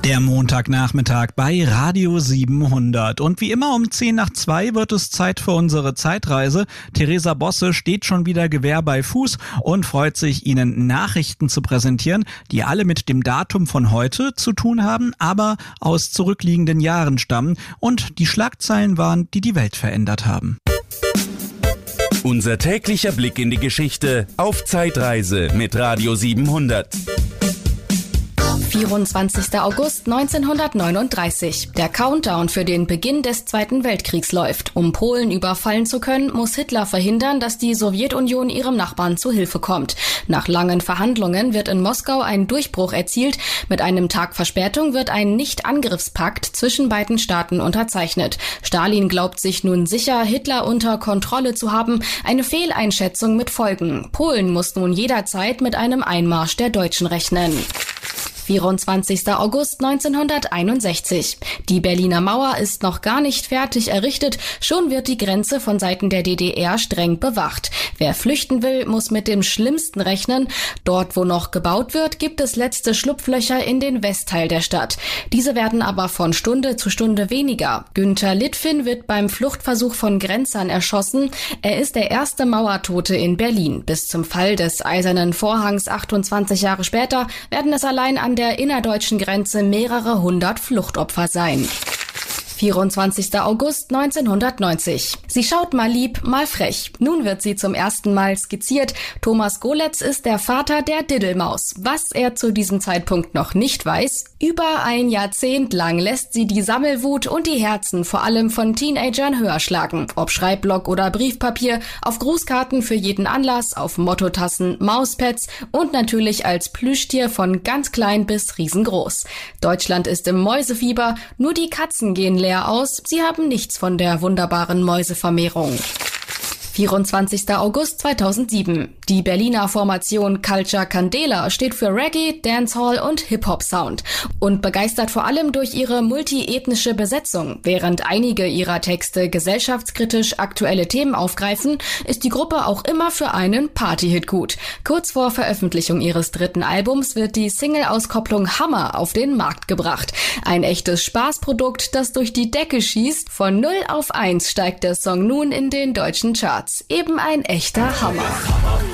Der Montagnachmittag bei Radio 700. Und wie immer um 1:10 wird es Zeit für unsere Zeitreise. Theresa Bosse steht schon wieder Gewehr bei Fuß und freut sich, Ihnen Nachrichten zu präsentieren, die alle mit dem Datum von heute zu tun haben, aber aus zurückliegenden Jahren stammen und die Schlagzeilen waren, die die Welt verändert haben. Unser täglicher Blick in die Geschichte auf Zeitreise mit Radio 700. 24. August 1939. Der Countdown für den Beginn des Zweiten Weltkriegs läuft. Um Polen überfallen zu können, muss Hitler verhindern, dass die Sowjetunion ihrem Nachbarn zu Hilfe kommt. Nach langen Verhandlungen wird in Moskau ein Durchbruch erzielt. Mit einem Tag Verspätung wird ein Nicht-Angriffspakt zwischen beiden Staaten unterzeichnet. Stalin glaubt sich nun sicher, Hitler unter Kontrolle zu haben. Eine Fehleinschätzung mit Folgen. Polen muss nun jederzeit mit einem Einmarsch der Deutschen rechnen. 24. August 1961. Die Berliner Mauer ist noch gar nicht fertig errichtet, schon wird die Grenze von Seiten der DDR streng bewacht. Wer flüchten will, muss mit dem Schlimmsten rechnen. Dort, wo noch gebaut wird, gibt es letzte Schlupflöcher in den Westteil der Stadt. Diese werden aber von Stunde zu Stunde weniger. Günter Litvin wird beim Fluchtversuch von Grenzern erschossen. Er ist der erste Mauertote in Berlin. Bis zum Fall des Eisernen Vorhangs 28 Jahre später werden es allein an der innerdeutschen Grenze mehrere hundert Fluchtopfer sein. 24. August 1990. Sie schaut mal lieb, mal frech. Nun wird sie zum ersten Mal skizziert. Thomas Golitz ist der Vater der Diddelmaus. Was er zu diesem Zeitpunkt noch nicht weiß: über ein Jahrzehnt lang lässt sie die Sammelwut und die Herzen vor allem von Teenagern höher schlagen. Ob Schreibblock oder Briefpapier, auf Grußkarten für jeden Anlass, auf Mottotassen, Mauspads und natürlich als Plüschtier von ganz klein bis riesengroß. Deutschland ist im Mäusefieber, nur die Katzen gehen leer aus. Sie haben nichts von der wunderbaren Mäusevermehrung. 24. August 2007. Die Berliner Formation Culture Candela steht für Reggae, Dancehall und Hip-Hop-Sound und begeistert vor allem durch ihre multiethnische Besetzung. Während einige ihrer Texte gesellschaftskritisch aktuelle Themen aufgreifen, ist die Gruppe auch immer für einen Party-Hit gut. Kurz vor Veröffentlichung ihres dritten Albums wird die Single-Auskopplung Hammer auf den Markt gebracht. Ein echtes Spaßprodukt, das durch die Decke schießt. Von 0 auf 1 steigt der Song nun in den deutschen Charts. Eben ein echter Hammer.